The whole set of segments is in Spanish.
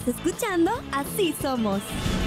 Estás escuchando Así Somos.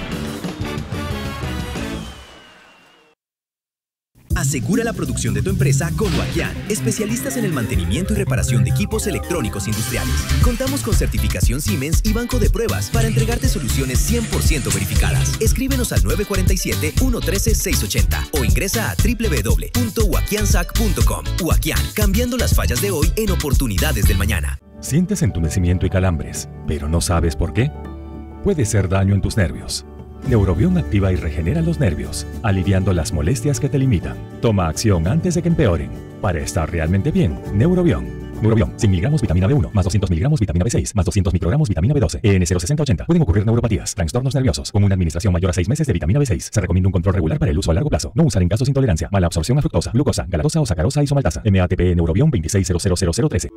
Asegura la producción de tu empresa con Huaquian, especialistas en el mantenimiento y reparación de equipos electrónicos industriales. Contamos con certificación Siemens y banco de pruebas para entregarte soluciones 100% verificadas. Escríbenos al 947-113-680 o ingresa a www.huaquiansac.com. Huaquian, cambiando las fallas de hoy en oportunidades del mañana. ¿Sientes entumecimiento y calambres, pero no sabes por qué? Puede ser daño en tus nervios. Neurobión activa y regenera los nervios, aliviando las molestias que te limitan. Toma acción antes de que empeoren. Para estar realmente bien, Neurobión. Neurobión, 100 miligramos vitamina B1, más 200 miligramos vitamina B6, más 200 microgramos vitamina B12, EN 06080. Pueden ocurrir neuropatías, trastornos nerviosos. Con una administración mayor a 6 meses de vitamina B6, se recomienda un control regular para el uso a largo plazo. No usar en casos de intolerancia, mala absorción a fructosa, glucosa, galactosa o sacarosa isomaltasa. MATP Neurobión 26000013.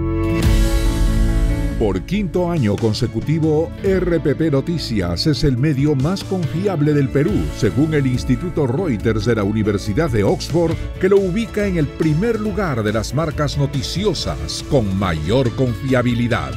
Por quinto año consecutivo, RPP Noticias es el medio más confiable del Perú, según el Instituto Reuters de la Universidad de Oxford, que lo ubica en el primer lugar de las marcas noticiosas con mayor confiabilidad.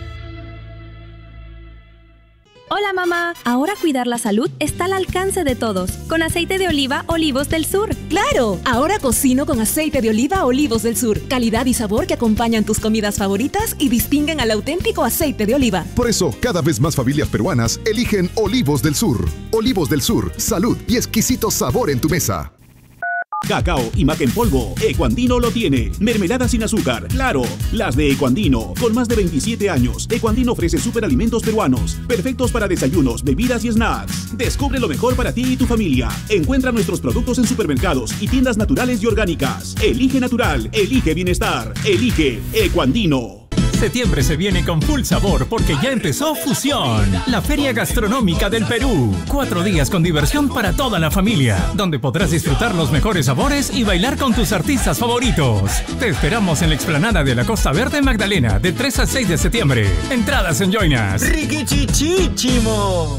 Hola mamá, ahora cuidar la salud está al alcance de todos, con aceite de oliva Olivos del Sur. ¡Claro! Ahora cocino con aceite de oliva Olivos del Sur, calidad y sabor que acompañan tus comidas favoritas y distinguen al auténtico aceite de oliva. Por eso, cada vez más familias peruanas eligen Olivos del Sur. Olivos del Sur, salud y exquisito sabor en tu mesa. Cacao y maca en polvo, Ecuandino lo tiene. Mermelada sin azúcar, claro, las de Ecuandino. Con más de 27 años, Ecuandino ofrece superalimentos peruanos, perfectos para desayunos, bebidas y snacks. Descubre lo mejor para ti y tu familia. Encuentra nuestros productos en supermercados y tiendas naturales y orgánicas. Elige natural, elige bienestar, elige Ecuandino. Septiembre se viene con full sabor porque ya empezó Fusión, la feria gastronómica del Perú. 4 días con diversión para toda la familia, donde podrás disfrutar los mejores sabores y bailar con tus artistas favoritos. Te esperamos en la explanada de la Costa Verde Magdalena, de 3 al 6 de septiembre. Entradas en Joinas. ¡Riquichichichimo!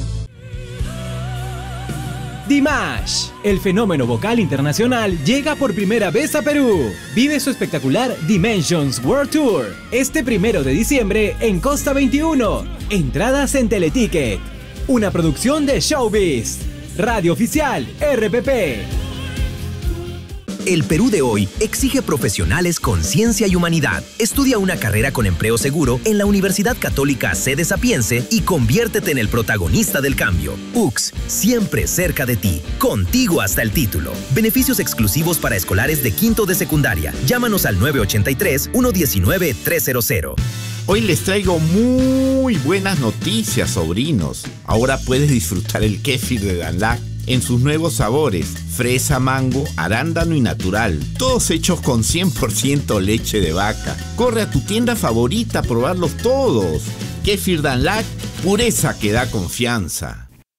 Dimash, el fenómeno vocal internacional, llega por primera vez a Perú. Vive su espectacular Dimensions World Tour este 1 de diciembre en Costa 21. Entradas en Teleticket. Una producción de Showbiz. Radio Oficial RPP. El Perú de hoy exige profesionales con ciencia y humanidad. Estudia una carrera con empleo seguro en la Universidad Católica Sede Sapiense y conviértete en el protagonista del cambio. UCS, siempre cerca de ti, contigo hasta el título. Beneficios exclusivos para escolares de quinto de secundaria. Llámanos al 983-119-300. Hoy les traigo muy buenas noticias, sobrinos. Ahora puedes disfrutar el kéfir de Danlac en sus nuevos sabores, fresa, mango, arándano y natural, todos hechos con 100% leche de vaca. Corre a tu tienda favorita a probarlos todos. Kéfir Danlac, pureza que da confianza.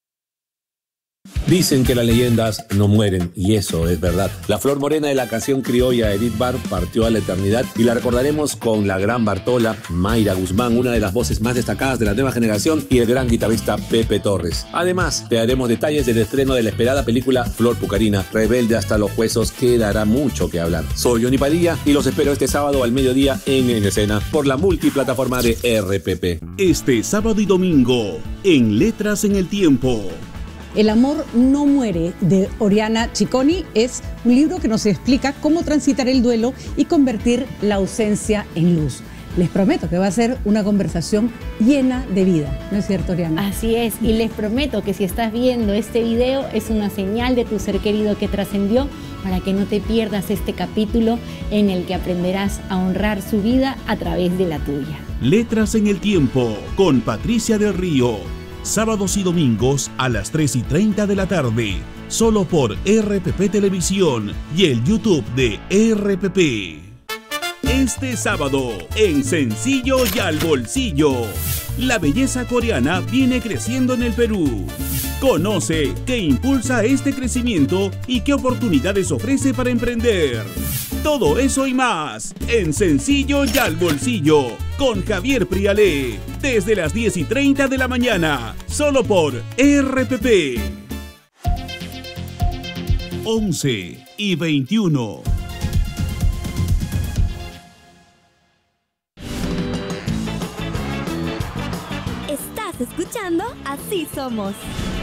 Dicen que las leyendas no mueren, y eso es verdad. La flor morena de la canción criolla Edith Bar partió a la eternidad y la recordaremos con la gran Bartola, Mayra Guzmán, una de las voces más destacadas de la nueva generación, y el gran guitarrista Pepe Torres. Además, te daremos detalles del estreno de la esperada película Flor Pucarina, rebelde hasta los huesos, que dará mucho que hablar. Soy Johnny Padilla y los espero este sábado al mediodía en Escena por la multiplataforma de RPP. Este sábado y domingo, en Letras en el Tiempo. El amor no muere, de Oriana Cicconi, es un libro que nos explica cómo transitar el duelo y convertir la ausencia en luz. Les prometo que va a ser una conversación llena de vida, ¿no es cierto, Oriana? Así es, y les prometo que si estás viendo este video es una señal de tu ser querido que trascendió, para que no te pierdas este capítulo en el que aprenderás a honrar su vida a través de la tuya. Letras en el Tiempo, con Patricia del Río. Sábados y domingos a las 3:30 de la tarde, solo por RPP Televisión y el YouTube de RPP. Este sábado, en Sencillo y al Bolsillo, la belleza coreana viene creciendo en el Perú. Conoce qué impulsa este crecimiento y qué oportunidades ofrece para emprender. Todo eso y más en Sencillo y al Bolsillo con Javier Prialé desde las 10:30 de la mañana, solo por RPP. 11:21. escuchando Así Somos.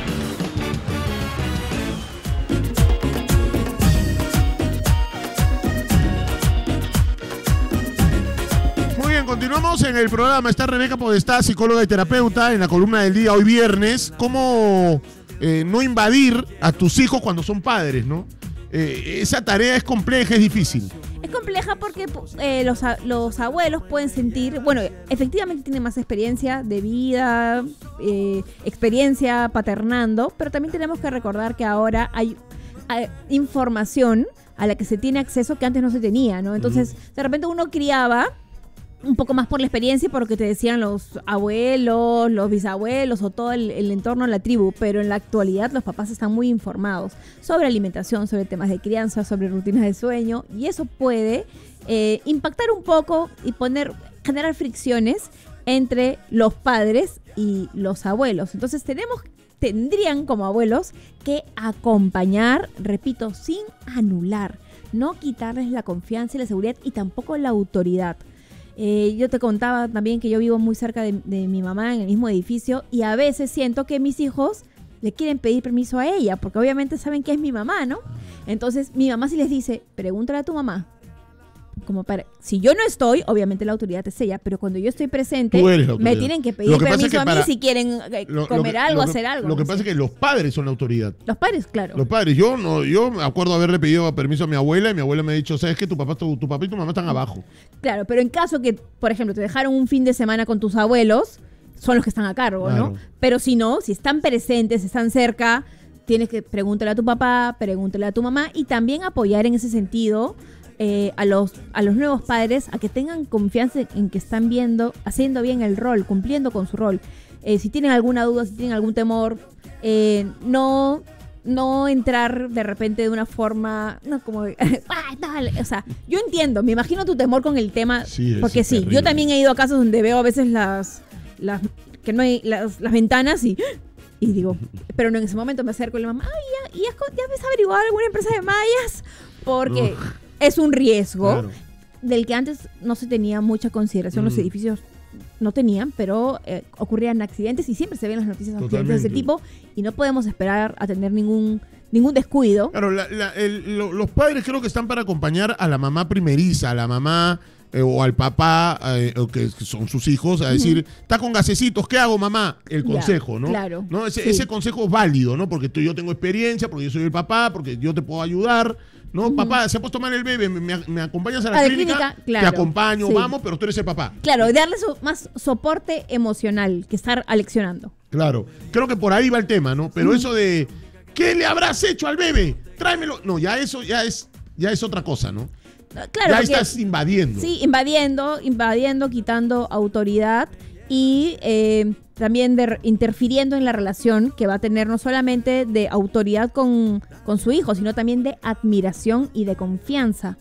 Muy bien, continuamos en el programa. Está Rebeca Podestá, psicóloga y terapeuta, en la columna del día, hoy viernes. ¿Cómo no invadir a tus hijos cuando son padres, no? Esa tarea es compleja, es difícil. Es compleja porque los abuelos pueden sentir, bueno, efectivamente tienen más experiencia de vida, experiencia paternando, pero también tenemos que recordar que ahora hay información a la que se tiene acceso que antes no se tenía, ¿no? Entonces, de repente uno criaba un poco más por la experiencia y por lo que te decían los abuelos, los bisabuelos o todo el entorno de la tribu, pero en la actualidad los papás están muy informados sobre alimentación, sobre temas de crianza, sobre rutinas de sueño, y eso puede impactar un poco y generar fricciones entre los padres y los abuelos. Entonces tendrían como abuelos que acompañar, repito, sin anular, no quitarles la confianza y la seguridad y tampoco la autoridad. Yo te contaba también que yo vivo muy cerca de mi mamá en el mismo edificio y a veces siento que mis hijos le quieren pedir permiso a ella porque obviamente saben que es mi mamá, ¿no? Entonces mi mamá sí les dice, pregúntale a tu mamá. Si yo no estoy, obviamente la autoridad es ella, pero cuando yo estoy presente, me tienen que pedir permiso a mí si quieren comer algo, hacer algo. Lo que pasa es que los padres son la autoridad. Los padres, claro. Los padres. Yo me acuerdo haberle pedido permiso a mi abuela y mi abuela me ha dicho, ¿sabes qué? Tu papá y tu mamá están abajo. Claro, pero en caso que, por ejemplo, te dejaron un fin de semana con tus abuelos, son los que están a cargo, claro, ¿no? Pero si no, si están presentes, están cerca, tienes que preguntarle a tu papá, pregúntale a tu mamá y también apoyar en ese sentido a los nuevos padres a que tengan confianza en que están haciendo bien el rol, cumpliendo con su rol. Si tienen alguna duda, si tienen algún temor, no entrar de repente de una forma, no como, o sea, yo entiendo, me imagino tu temor con el tema, sí, porque sí, yo también he ido a casos donde veo a veces las ventanas y digo, pero no, en ese momento me acerco y le digo, mamá, ¿ya has averiguado alguna empresa de mallas? Porque es un riesgo del que antes no se tenía mucha consideración, los edificios no tenían, pero ocurrían accidentes y siempre se ven las noticias de accidentes de ese tipo y no podemos esperar a tener ningún descuido. Claro, los padres creo que están para acompañar a la mamá primeriza, a la mamá o al papá, que son sus hijos, a decir, está con gasecitos, ¿qué hago, mamá? El consejo, ¿no? Claro. ¿No? Ese consejo es válido, ¿no? Porque yo tengo experiencia, porque yo soy el papá, porque yo te puedo ayudar. No, papá, se ha puesto mal el bebé, me acompañas a la clínica, claro, te acompaño, vamos, pero tú eres el papá. Claro, darle más soporte emocional que estar aleccionando. Claro, creo que por ahí va el tema, ¿no? Pero eso de, ¿qué le habrás hecho al bebé? Tráemelo. No, ya eso ya es otra cosa, ¿no? Claro, ya estás invadiendo. Sí, invadiendo, quitando autoridad y también interfiriendo en la relación que va a tener no solamente de autoridad con su hijo, sino también de admiración y de confianza.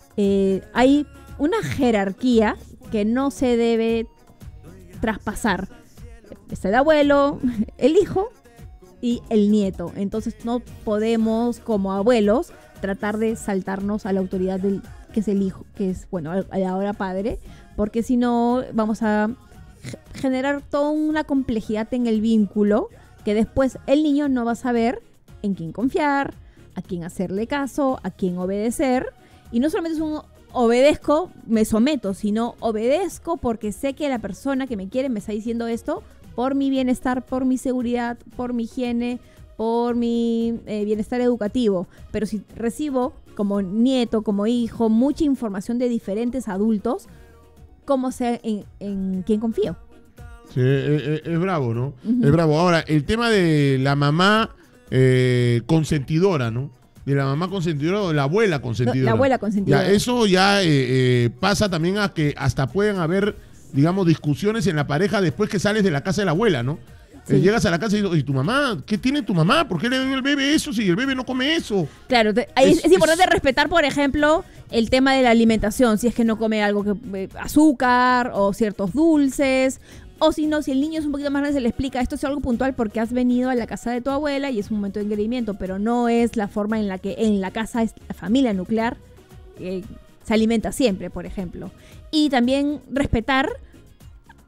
Hay una jerarquía que no se debe traspasar. Está el abuelo, el hijo y el nieto. Entonces no podemos, como abuelos, tratar de saltarnos a la autoridad que es el hijo, que es, bueno, ahora padre, porque si no vamos a generar toda una complejidad en el vínculo que después el niño no va a saber en quién confiar, a quién hacerle caso, a quién obedecer. Y no solamente es un obedezco, me someto, sino obedezco porque sé que la persona que me quiere me está diciendo esto por mi bienestar, por mi seguridad, por mi higiene, por mi bienestar educativo. Pero si recibo como nieto, como hijo, mucha información de diferentes adultos, ¿cómo sé en quién confío? Sí, es bravo, ¿no? Es bravo. Ahora, el tema de la mamá consentidora, ¿no? De la mamá consentidora o de la abuela consentidora. La abuela consentidora. Ya, eso ya pasa también a que hasta pueden haber, digamos, discusiones en la pareja después que sales de la casa de la abuela, ¿no? Sí. Llegas a la casa y tu mamá, ¿qué tiene tu mamá? ¿Por qué le dio el bebé eso si el bebé no come eso? Claro, es importante respetar, por ejemplo, el tema de la alimentación, si es que no come algo que azúcar o ciertos dulces, o si no, si el niño es un poquito más grande, se le explica, esto es algo puntual porque has venido a la casa de tu abuela y es un momento de engreimiento, pero no es la forma en la que en la casa es la familia nuclear se alimenta siempre, por ejemplo. Y también respetar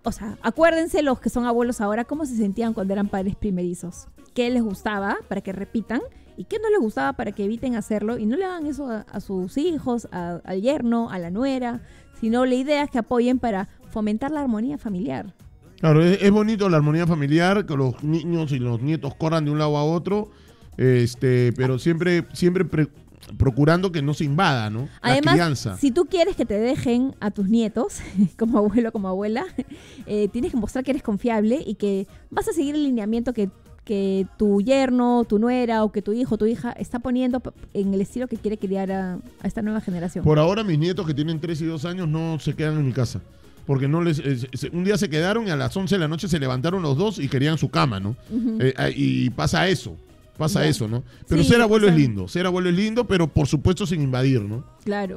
o sea, acuérdense los que son abuelos ahora, cómo se sentían cuando eran padres primerizos. ¿Qué les gustaba para que repitan? ¿Y qué no les gustaba para que eviten hacerlo? Y no le hagan eso a sus hijos, al yerno, a la nuera, sino la idea es que apoyen para fomentar la armonía familiar. Claro, es bonito la armonía familiar, que los niños y los nietos corran de un lado a otro, pero siempre procurando que no se invada, ¿no? Además, la crianza. Si tú quieres que te dejen a tus nietos, como abuelo, como abuela, tienes que mostrar que eres confiable y que vas a seguir el lineamiento que tu yerno, tu nuera o que tu hijo, tu hija está poniendo en el estilo que quiere criar a esta nueva generación. Por ahora mis nietos que tienen 3 y 2 años no se quedan en mi casa. Porque no un día se quedaron y a las 11 de la noche se levantaron los dos y querían su cama, ¿no? Ujú. Y pasa eso, ¿no? Pero Sí, ser abuelo es lindo, pero por supuesto sin invadir, ¿no? Claro.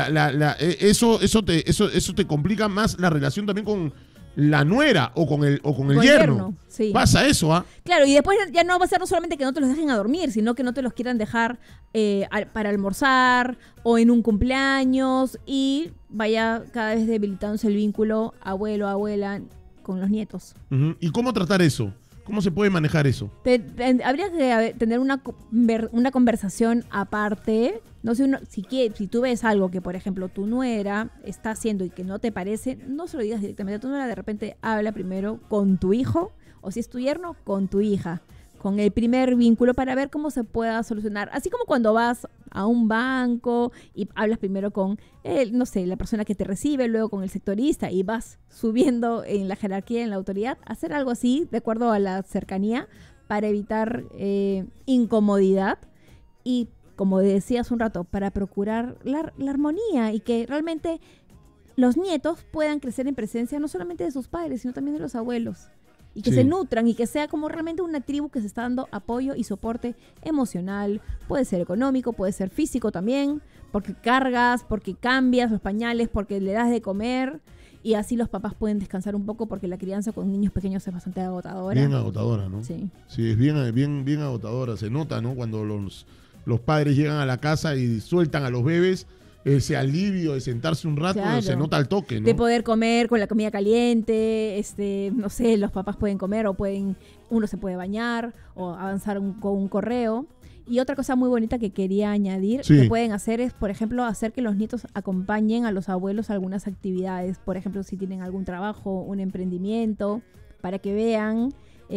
Eso te complica más la relación también con la nuera o con el yerno. Sí. Pasa eso, ¿ah? Claro, y después ya no va a ser no solamente que no te los dejen a dormir, sino que no te los quieran dejar para almorzar o en un cumpleaños y vaya cada vez debilitándose el vínculo abuelo-abuela con los nietos. Ujú. ¿Y cómo tratar eso? ¿Cómo se puede manejar eso? Habría que tener una conversación aparte. No sé, si tú ves algo que, por ejemplo, tu nuera está haciendo y que no te parece, no se lo digas directamente a tu nuera. De repente habla primero con tu hijo, o si es tu yerno, con tu hija, con el primer vínculo para ver cómo se pueda solucionar. Así como cuando vas a un banco y hablas primero con, no sé, la persona que te recibe, luego con el sectorista y vas subiendo en la jerarquía, en la autoridad, hacer algo así de acuerdo a la cercanía para evitar incomodidad y, como decía hace un rato, para procurar la armonía y que realmente los nietos puedan crecer en presencia no solamente de sus padres, sino también de los abuelos. Y que se nutran y que sea como realmente una tribu que se está dando apoyo y soporte emocional. Puede ser económico, puede ser físico también, porque cargas, porque cambias los pañales, porque le das de comer. Y así los papás pueden descansar un poco porque la crianza con niños pequeños es bastante agotadora. Bien agotadora, ¿no? Sí. Sí, es bien agotadora. Se nota, ¿no? Cuando los padres llegan a la casa y sueltan a los bebés, ese alivio de sentarse un rato, Claro. se nota al toque, ¿no? De poder comer con la comida caliente, no sé, los papás pueden comer o uno se puede bañar o avanzar con un correo. Y otra cosa muy bonita que quería añadir que pueden hacer es, por ejemplo, hacer que los nietos acompañen a los abuelos a algunas actividades. Por ejemplo, si tienen algún trabajo, un emprendimiento, para que vean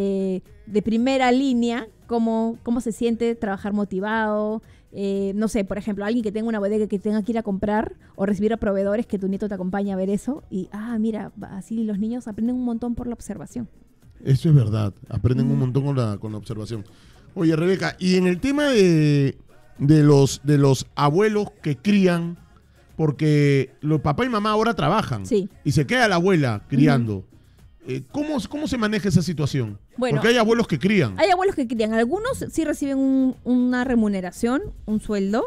de primera línea cómo se siente trabajar motivado. No sé, por ejemplo, alguien que tenga una bodega que tenga que ir a comprar o recibir a proveedores, que tu nieto te acompañe a ver eso. Y, mira, así los niños aprenden un montón por la observación. Eso es verdad, aprenden un montón con la observación. Oye, Rebeca, y en el tema de los abuelos que crían, porque los papá y mamá ahora trabajan y se queda la abuela criando, ¿cómo se maneja esa situación? Bueno, porque hay abuelos que crían. Hay abuelos que crían. Algunos sí reciben una remuneración, un sueldo,